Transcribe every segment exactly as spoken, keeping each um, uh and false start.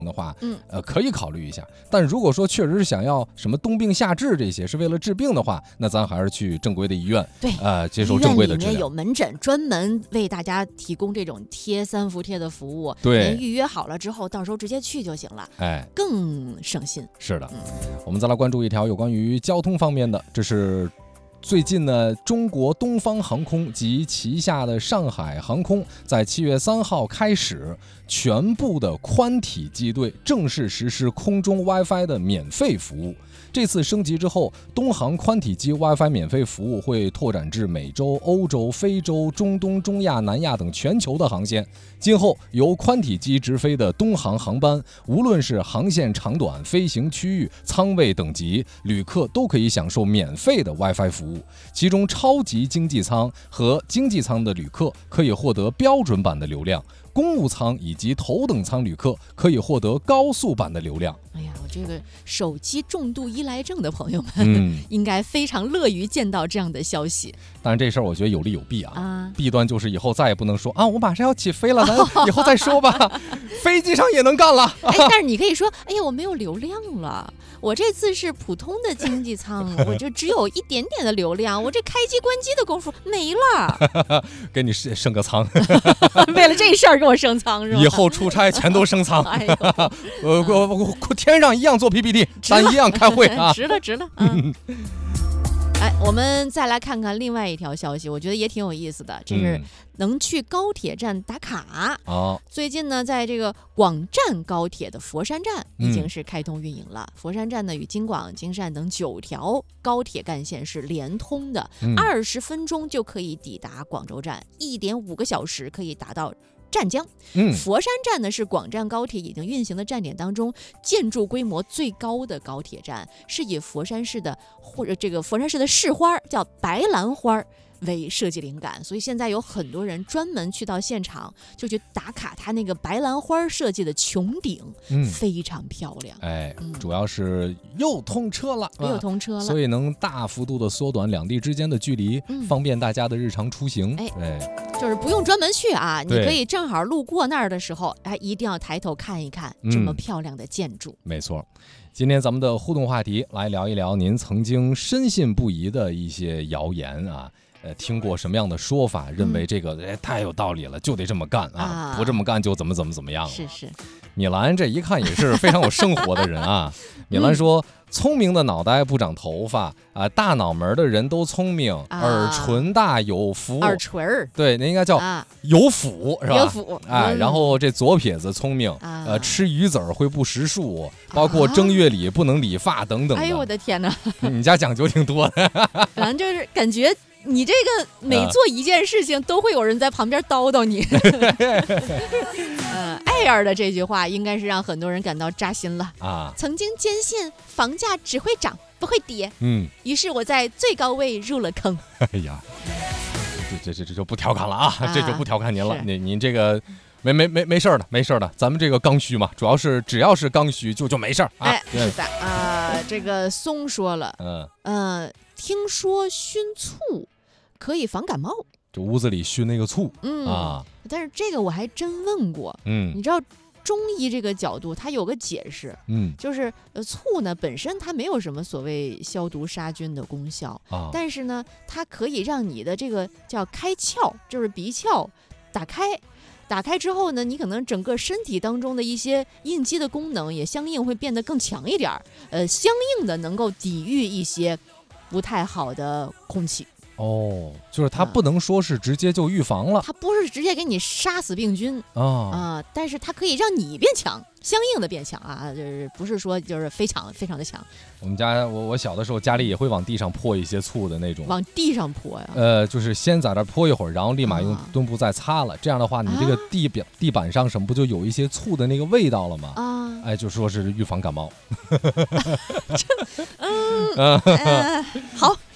的话， 嗯， 呃，可以考虑一下。但如果说确实是想要什么冬病夏治这些，是为了治病的话，那咱还是去正规的医院， 对， 呃，接受正规的治疗。 医院里面有门诊专门为大家提供这种贴三伏贴的服务， 对， 您预约好了之后，到时候直接去就行了， 哎， 更省心。 是的， 嗯， 我们再来关注一条有关于交通方面的，这是。最近呢，中国东方航空及旗下的上海航空在七月三号开始，全部的宽体机队正式实施空中 WiFi 的免费服务。这次升级之后，东航宽体机 WiFi 免费服务会拓展至美洲、欧洲、非洲、中东、中亚、南亚等全球的航线。今后由宽体机直飞的东航航班，无论是航线长短、飞行区域、舱位等级，旅客都可以享受免费的 WiFi 服务。其中超级经济舱和经济舱的旅客可以获得标准版的流量，公务舱以及头等舱旅客可以获得高速版的流量。 哎呀，我这个手机重度依赖症的朋友们、 嗯、 应该非常乐于见到这样的消息。 但是这事儿我觉得有利有弊啊。 啊， 弊端就是以后再也不能说啊，我马上要起飞了，咱以后再说吧。飞机上也能干了。 哎，但是你可以说，哎呀，我没有流量了，我这次是普通的经济舱，我就只有一点点的流量，我这开机关机的功夫没了。 给你升个舱。 为了这事儿给我升舱是吧？ 以后出差全都升舱。 哎呦， 呃，我我天上一样做 P P T， 咱一样开会啊。 值了值了。嗯。哎，我们再来看看另外一条消息，我觉得也挺有意思的，这是能去高铁站打卡。 哦、嗯， 最近呢，在这个广湛高铁的佛山站已经是开通运营了。嗯、佛山站呢与京广、京汕等九条高铁干线是连通的，二十、嗯、分钟就可以抵达广州站，一点五个小时可以达到湛江。 嗯， 佛山站呢是广湛高铁已经运行的站点当中建筑规模最高的高铁站，是以佛山市的或者这个佛山市的市花叫白兰花为设计灵感，所以现在有很多人专门去到现场就去打卡它那个白兰花设计的穹顶，嗯，非常漂亮。 哎，嗯、主要是又通车了， 又通车了， 所以能大幅度的缩短两地之间的距离，嗯、方便大家的日常出行。 哎， 哎， 就是不用专门去啊，你可以正好路过那儿的时候，哎，一定要抬头看一看这么漂亮的建筑。 嗯、没错。今天咱们的互动话题来聊一聊您曾经深信不疑的一些谣言啊。呃，听过什么样的说法，认为这个、嗯、哎太有道理了，就得这么干啊，啊不这么干就怎么怎么怎么样了。 是是， 米兰这一看也是非常有生活的人啊。米兰说，聪明的脑袋不长头发啊、呃，大脑门的人都聪明，啊、耳唇大有福。 耳垂儿， 对，那应该叫有福、啊、是吧？ 有福， 哎，然后这左撇子聪明，啊、呃，吃鱼籽儿会不识数，包括正月里不能理发等等的。 哎呦我的天哪， 你家讲究挺多的。 反正就是感觉。你这个每做一件事情都会有人在旁边叨叨你。呃，艾尔的这句话应该是让很多人感到扎心了啊！曾经坚信房价只会涨不会跌，嗯，于是我在最高位入了坑。 哎呀，这这这这就不调侃了啊！啊这就不调侃您了，您您这个。没没没没事的，没事的，咱们这个刚需嘛，主要是只要是刚需就就没事啊。 哎，是的啊、呃，这个松说了，嗯呃，听说熏醋可以防感冒， 就屋子里熏那个醋， 嗯啊， 但是这个我还真问过，嗯，你知道中医这个角度，它有个解释，嗯，就是呃醋呢本身它没有什么所谓消毒杀菌的功效啊，但是呢，它可以让你的这个叫开窍，就是鼻窍打开。打开之后呢，你可能整个身体当中的一些应激的功能也相应会变得更强一点，呃，相应的能够抵御一些不太好的空气。 哦，就是它不能说是直接就预防了， 它不是直接给你杀死病菌啊、哦呃，但是它可以让你变强，相应的变强啊，就是不是说就是非常非常的强。 我们家我我小的时候家里也会往地上泼一些醋的那种， 往地上泼呀？ 呃，就是先在那泼一会儿，然后立马用墩布再擦了，啊、这样的话，你这个地表、啊、地板上什么不就有一些醋的那个味道了吗？啊，哎，就说是预防感冒。 嗯、呃，好。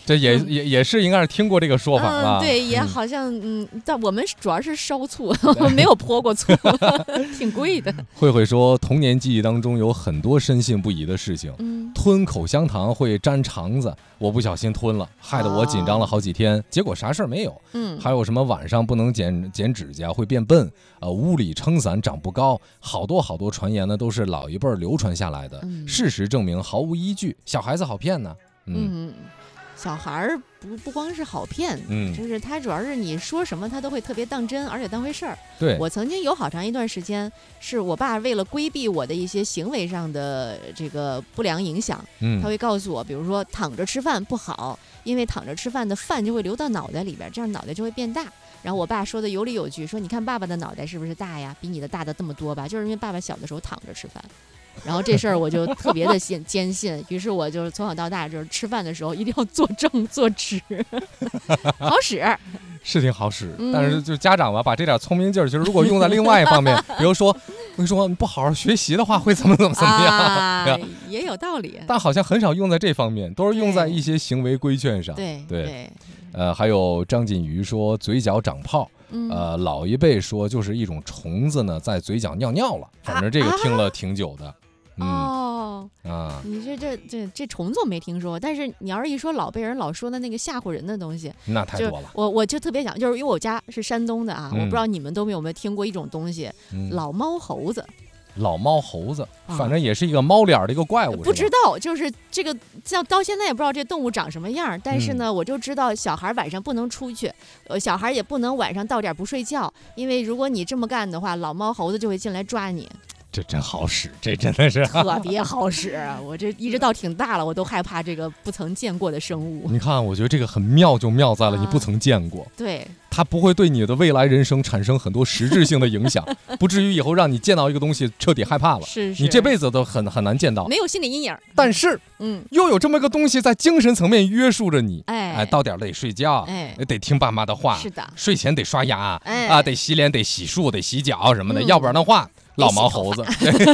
这也、嗯、也也是应该是听过这个说法吧、 嗯？对，也好像嗯，但我们主要是烧醋，我们没有泼过醋，挺贵的。 慧慧说，童年记忆当中有很多深信不疑的事情，嗯、吞口香糖会粘肠子，我不小心吞了，害得我紧张了好几天，哦、结果啥事儿没有。嗯，还有什么晚上不能剪剪指甲会变笨，呃，屋里撑伞长不高，好多好多传言呢，都是老一辈流传下来的，嗯、事实证明毫无依据，小孩子好骗呢。 嗯。嗯，小孩儿不不光是好骗，嗯，就是他主要是你说什么他都会特别当真，而且当回事儿。 对， 我曾经有好长一段时间，是我爸为了规避我的一些行为上的这个不良影响，嗯，他会告诉我，比如说躺着吃饭不好，因为躺着吃饭的饭就会流到脑袋里边，这样脑袋就会变大。然后我爸说的有理有据，说你看爸爸的脑袋是不是大呀？比你的大的这么多吧？就是因为爸爸小的时候躺着吃饭。然后这事儿我就特别的坚信，于是我就是从小到大就是吃饭的时候一定要坐正坐直，好使， 是挺好使。嗯、但是就家长吧，把这点聪明劲儿，其实如果用在另外一方面，比如说我跟你说你不好好学习的话，会怎么怎么怎么样， 啊、也有道理。 但好像很少用在这方面，都是用在一些行为规劝上。 对对, 对， 呃，还有张锦瑜说嘴角长泡。呃，老一辈说就是一种虫子呢，在嘴角尿尿了，反正这个听了挺久的。啊嗯、哦啊，你这这这这虫子我没听说，但是你要是一说老辈人老说的那个吓唬人的东西， 那太多了。 我我就特别想，就是因为我家是山东的啊，嗯、我不知道你们都有没有听过一种东西，嗯、老猫猴子。 老猫猴子，反正也是一个猫脸的一个怪物。 不知道，就是这个，像到现在也不知道这动物长什么样，但是呢，嗯、我就知道小孩晚上不能出去，呃，小孩也不能晚上到点不睡觉，因为如果你这么干的话，老猫猴子就会进来抓你。 这真好使，这真的是特别好使。我这一直到挺大了，我都害怕这个不曾见过的生物。 你看，我觉得这个很妙，就妙在了你不曾见过。 啊、对。 它不会对你的未来人生产生很多实质性的影响，不至于以后让你见到一个东西彻底害怕了。 是是， 你这辈子都很很难见到， 没有心理阴影。 但是，嗯，又有这么一个东西在精神层面约束着你。 哎， 哎，到点得睡觉，哎，得听爸妈的话。 是的， 睡前得刷牙，哎啊，得洗脸，得洗漱，得洗脚什么的，嗯、要不然的话。老毛猴子，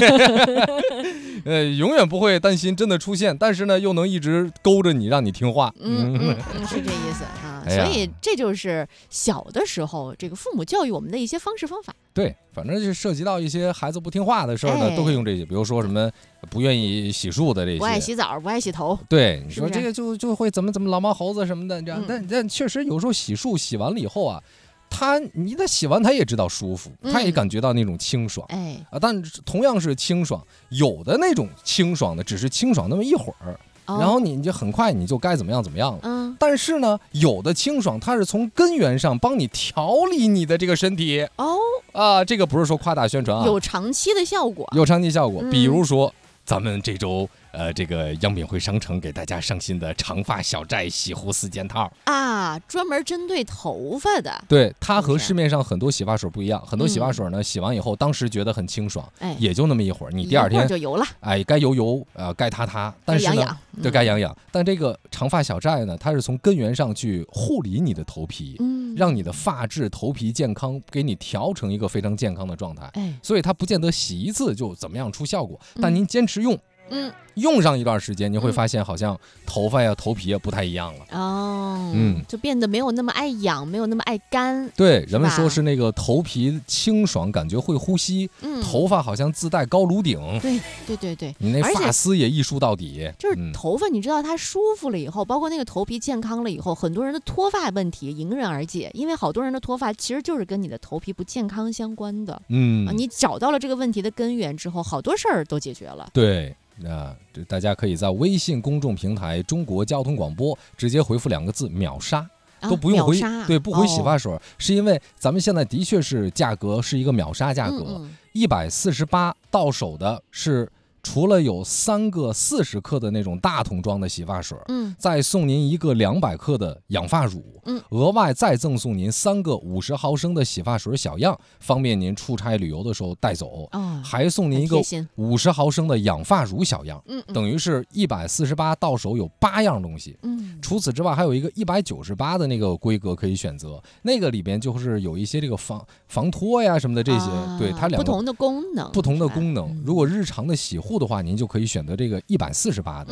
呃，永远不会担心真的出现，但是呢，又能一直勾着你，让你听话。 嗯嗯嗯，是这意思啊。哎、所以这就是小的时候这个父母教育我们的一些方式方法。 对，反正就涉及到一些孩子不听话的事儿呢，哎、都可以用这些，比如说什么不愿意洗漱的这些， 不爱洗澡，不爱洗头。 对，你说这个就就会怎么怎么老毛猴子什么的，这样。嗯、但但确实有时候洗漱洗完了以后啊。他，你的洗完他也知道舒服，他也感觉到那种清爽， 哎、 嗯、啊，但同样是清爽，有的那种清爽的只是清爽那么一会儿，哦、然后你就很快你就该怎么样怎么样了。嗯，但是呢，有的清爽它是从根源上帮你调理你的这个身体。 哦， 啊，这个不是说夸大宣传啊， 有长期的效果， 有长期效果，嗯、比如说咱们这周。呃，这个央品汇商城给大家上新的长发小寨洗护四件套啊，专门针对头发的。 对，它和市面上很多洗发水不一样，很多洗发水呢，嗯、洗完以后当时觉得很清爽，哎，也就那么一会儿，你第二天就油了， 哎，该油油，呃，该塌塌，但是呢， 该痒痒对，该痒痒。但这个长发小寨呢，它是从根源上去护理你的头皮，嗯，让你的发质、头皮健康，给你调成一个非常健康的状态。哎，所以它不见得洗一次就怎么样出效果，但您坚持用。嗯，用上一段时间，你会发现好像头发呀、头皮呀不太一样了。 哦，嗯，就变得没有那么爱痒，没有那么爱干。 对，人们说是那个头皮清爽，感觉会呼吸。嗯，头发好像自带高颅顶。 对对对对， 你那发丝也一梳到底。 就是头发，你知道它舒服了以后，包括那个头皮健康了以后，很多人的脱发问题迎刃而解，因为好多人的脱发其实就是跟你的头皮不健康相关的。嗯，啊，你找到了这个问题的根源之后，好多事儿都解决了。 对。啊，这大家可以在微信公众平台中国交通广播直接回复两个字秒杀，都不用回， 啊、 对，不回洗发水，哦、是因为咱们现在的确是价格是一个秒杀价格，一百四十八到手的是。除了有三个四十克的那种大桶装的洗发水，嗯，再送您一个两百克的养发乳，嗯，额外再赠送您三个五十毫升的洗发水小样，方便您出差旅游的时候带走。哦，还送您一个五十毫升的养发乳小样，嗯，等于是一百四十八到手有八样东西。嗯，除此之外还有一个一百九十八的那个规格可以选择，那个里边就是有一些这个防防脱呀什么的这些，啊、对它两个不同的功能， 不同的功能。如果日常的洗护的话，您就可以选择这个一百四十八的。嗯，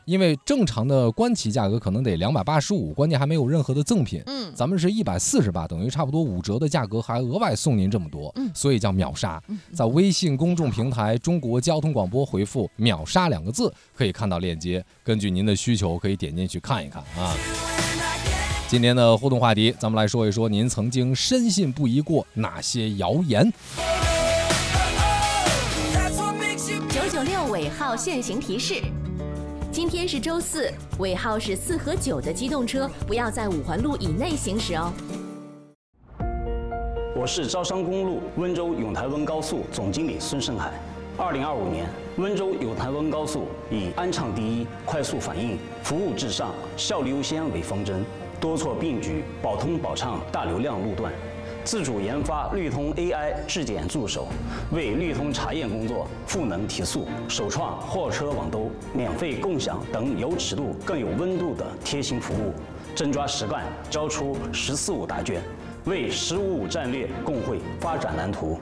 因为正常的官旗价格可能得两百八十五，关键还没有任何的赠品。 嗯， 咱们是一百四十八，等于差不多五折的价格，还额外送您这么多， 嗯， 所以叫秒杀。在微信公众平台中国交通广播回复秒杀两个字，可以看到链接，根据您的需求可以点进去看一看啊。今天的互动话题，咱们来说一说您曾经深信不疑过哪些谣言。 九九六尾号限行提示：今天是周四，尾号是四和九的机动车不要在五环路以内行驶哦。 我是招商公路温州永台温高速总经理孙胜海。二零二五年，温州永台温高速以安畅第一、快速反应、服务至上、效率优先为方针，多措并举，保通保畅大流量路段，自主研发绿通 A I 质检助手，为绿通查验工作赋能提速，首创货车网兜、免费共享等有尺度更有温度的贴心服务，真抓实干，交出“十四五”答卷，为“十五五”战略共绘发展蓝图。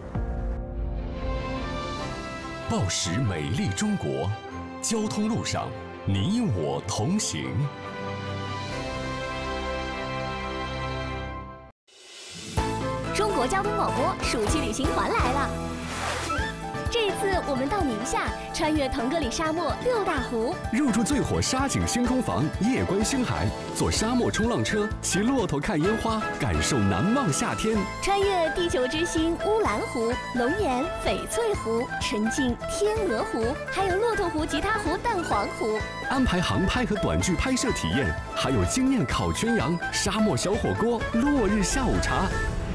报时美丽中国，交通路上你我同行。 中国交通广播暑期旅行团来了。这一次我们到宁夏，穿越腾格里沙漠六大湖， 入住最火沙景星空房，夜观星海，坐沙漠冲浪车，骑骆驼看烟花，感受难忘夏天。 穿越地球之星乌兰湖、龙岩、翡翠湖，沉浸天鹅湖，还有骆驼湖、吉他湖、蛋黄湖。 安排航拍和短剧拍摄体验，还有经验烤全羊、沙漠小火锅、落日下午茶。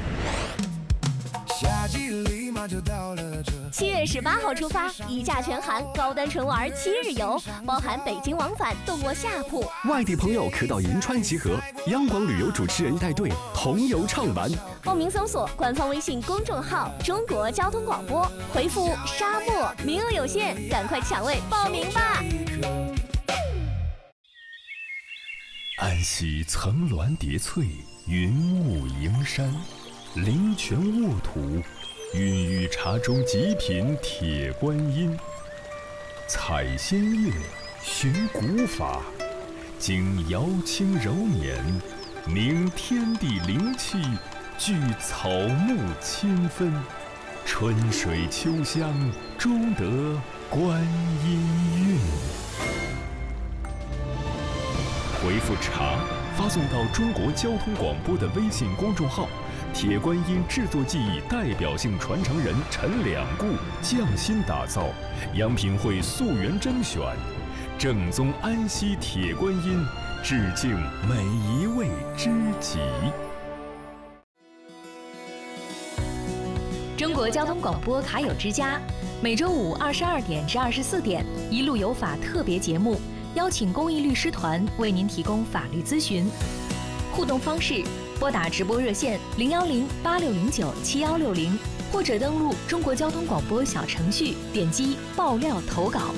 七月十八号出发，一价全含，高端纯玩七日游，包含北京往返动过夏普。 外地朋友可到银川集合，央广旅游主持人带队同游畅玩。 报名搜索官方微信公众号“中国交通广播”，回复“沙漠”，名额有限，赶快抢位报名吧！ 安溪层峦叠翠，云雾迎山，灵泉沃土，孕育茶中极品铁观音。采仙乐，寻古法，经瑶清柔年，明天地灵气，聚草木清芬，春水秋香，终得观音韵。回复茶，发送到中国交通广播的微信公众号。铁观音制作技艺代表性传承人陈两固匠心打造，杨品汇溯源甄选，正宗安溪铁观音，致敬每一位知己。 中国交通广播卡友之家，每周五二十二点至二十四点，一路有法特别节目，邀请公益律师团为您提供法律咨询。互动方式：拨打直播热线零幺零八六零九七幺六零，或者登录中国交通广播小程序，点击爆料投稿。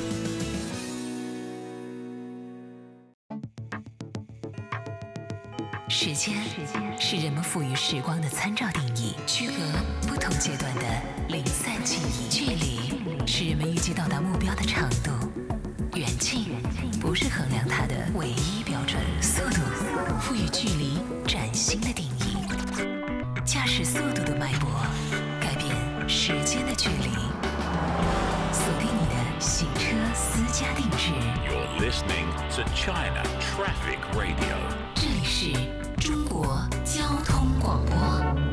时间是人们赋予时光的参照定义，区隔不同阶段的零散记忆。距离是人们预计到达目标的长度，远近不是衡量它的唯一标准。速度赋予距离崭新的定义，驾驶速度的脉搏改变时间的距离。锁定你的行车私家定制。 You're listening to China Traffic Radio。 这里是中国交通广播。